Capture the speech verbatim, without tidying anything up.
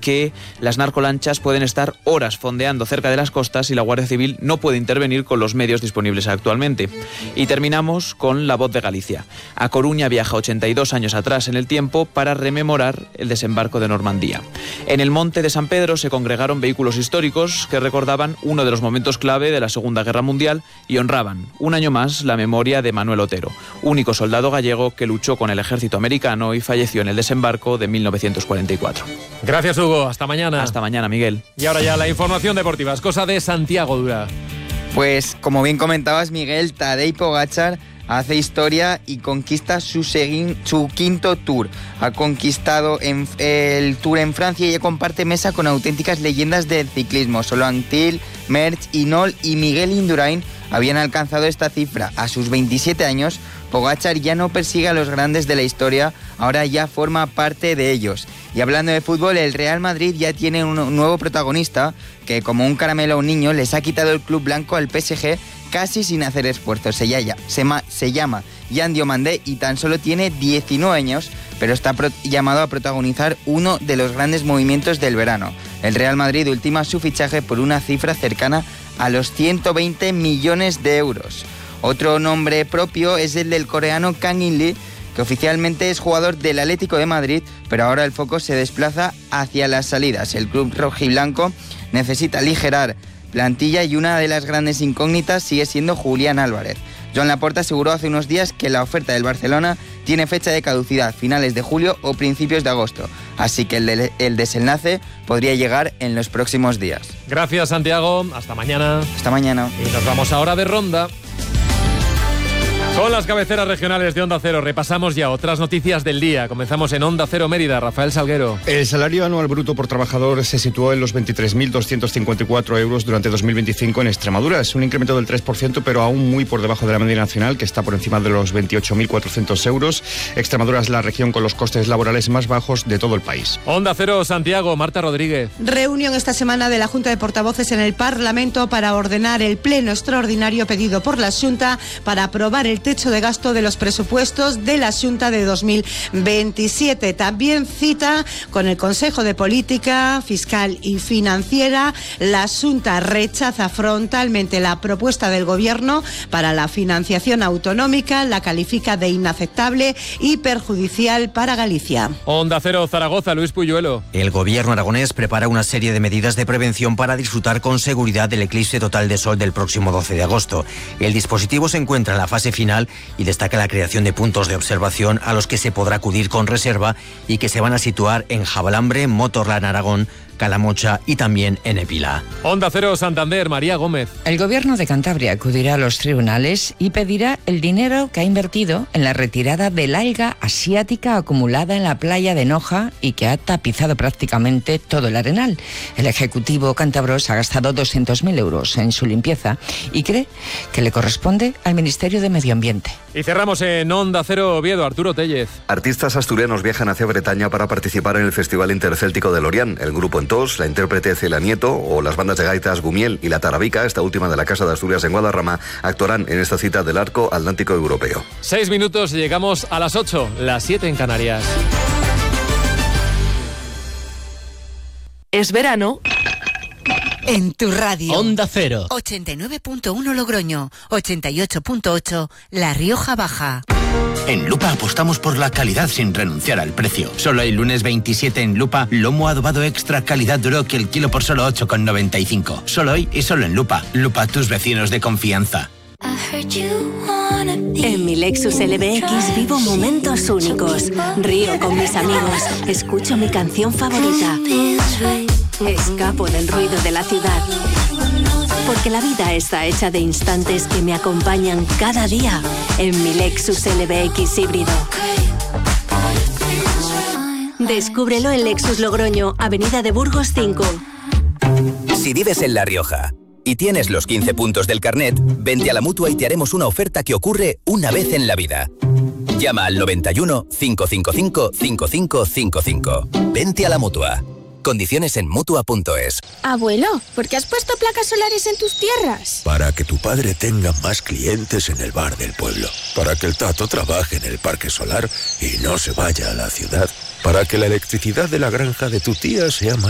que las narcolanchas pueden estar horas fondeando cerca de las costas y la Guardia Civil no puede intervenir con los medios disponibles actualmente. Y terminamos con La Voz de Galicia. A Coruña viaja ochenta y dos años atrás en el tiempo para rememorar el desembarco de Normandía. En el Monte de San Pedro se congregaron vehículos históricos que recordaban uno de los momentos clave de la Segunda Guerra Mundial y honraban, un año más, la memoria de Manuel Otero, único soldado gallego que luchó con el ejército americano y falleció en el desembarco de mil novecientos cuarenta y cuatro. Gracias, Hugo. Hasta mañana. Hasta mañana, Miguel. Y ahora ya la información deportiva. Es cosa de Santiago Dura. Pues, como bien comentabas, Miguel, Tadej Pogačar hace historia y conquista su, segui- su quinto Tour. Ha conquistado en, el Tour en Francia y ya comparte mesa con auténticas leyendas del ciclismo. Solo Antil, Merckx, Hinault y Miguel Indurain habían alcanzado esta cifra. A sus veintisiete años, Pogačar ya no persigue a los grandes de la historia, ahora ya forma parte de ellos. Y hablando de fútbol, el Real Madrid ya tiene un nuevo protagonista que, como un caramelo a un niño, les ha quitado el club blanco al P S G casi sin hacer esfuerzos. Se, yaya, se, ma, se llama Yan Diomandé y tan solo tiene diecinueve años, pero está pro, llamado a protagonizar uno de los grandes movimientos del verano. El Real Madrid ultima su fichaje por una cifra cercana a los ciento veinte millones de euros. Otro nombre propio es el del coreano Kang In-lee, que oficialmente es jugador del Atlético de Madrid, pero ahora el foco se desplaza hacia las salidas. El club rojiblanco necesita aligerar plantilla y una de las grandes incógnitas sigue siendo Julián Álvarez. Joan Laporta aseguró hace unos días que la oferta del Barcelona tiene fecha de caducidad, finales de julio o principios de agosto, así que el, de, el desenlace podría llegar en los próximos días. Gracias, Santiago. Hasta mañana. Hasta mañana. Y nos vamos ahora de ronda. Con las cabeceras regionales de Onda Cero repasamos ya otras noticias del día. Comenzamos en Onda Cero Mérida. Rafael Salguero. El salario anual bruto por trabajador se situó en los veintitrés mil doscientos cincuenta y cuatro euros durante dos mil veinticinco en Extremadura. Es un incremento del tres por ciento, pero aún muy por debajo de la media nacional, que está por encima de los veintiocho mil cuatrocientos euros. Extremadura es la región con los costes laborales más bajos de todo el país. Onda Cero Santiago, Marta Rodríguez. Reunión esta semana de la Junta de Portavoces en el Parlamento para ordenar el pleno extraordinario pedido por la Xunta para aprobar el techo de gasto de los presupuestos de la Xunta de dos mil veintisiete. También cita con el Consejo de Política Fiscal y Financiera. La Xunta rechaza frontalmente la propuesta del Gobierno para la financiación autonómica, la califica de inaceptable y perjudicial para Galicia. Onda Cero Zaragoza, Luis Puyuelo. El Gobierno aragonés prepara una serie de medidas de prevención para disfrutar con seguridad del eclipse total de sol del próximo doce de agosto. El dispositivo se encuentra en la fase final y destaca la creación de puntos de observación a los que se podrá acudir con reserva y que se van a situar en Jabalambre, Motorland Aragón, Calamocha y también en Epila. Onda Cero Santander, María Gómez. El Gobierno de Cantabria acudirá a los tribunales y pedirá el dinero que ha invertido en la retirada del alga asiática acumulada en la playa de Noja y que ha tapizado prácticamente todo el arenal. El Ejecutivo cántabro se ha gastado doscientos mil euros en su limpieza y cree que le corresponde al Ministerio de Medio Ambiente. Y cerramos en Onda Cero Oviedo, Arturo Tellez. Artistas asturianos viajan hacia Bretaña para participar en el Festival Intercéltico de Lorient. El grupo Entos, la intérprete Celia Nieto o las bandas de gaitas Gumiel y La Tarabica, esta última de la Casa de Asturias en Guadarrama, actuarán en esta cita del Arco Atlántico Europeo. Seis minutos y llegamos a las ocho, las siete en Canarias. Es verano en tu radio. Onda Cero. ochenta y nueve punto uno Logroño, ochenta y ocho punto ocho La Rioja Baja. En Lupa apostamos por la calidad sin renunciar al precio. Solo el lunes veintisiete en Lupa, lomo adobado extra calidad duro que el kilo por solo ocho con noventa y cinco. Solo hoy y solo en Lupa. Lupa, tus vecinos de confianza. En mi Lexus L B X vivo momentos únicos. Río con mis amigos, escucho mi canción favorita. Escapo del ruido de la ciudad. Porque la vida está hecha de instantes que me acompañan cada día en mi Lexus L B X híbrido. Descúbrelo en Lexus Logroño, Avenida de Burgos cinco. Si vives en La Rioja y tienes los quince puntos del carnet, vente a la Mutua y te haremos una oferta que ocurre una vez en la vida. Llama al noventa y uno, cinco cinco cinco, cinco cinco cinco cinco. Vente a la Mutua. Condiciones en Mutua punto es. Abuelo, ¿por qué has puesto placas solares en tus tierras? Para que tu padre tenga más clientes en el bar del pueblo. Para que el Tato trabaje en el parque solar y no se vaya a la ciudad. Para que la electricidad de la granja de tu tía sea más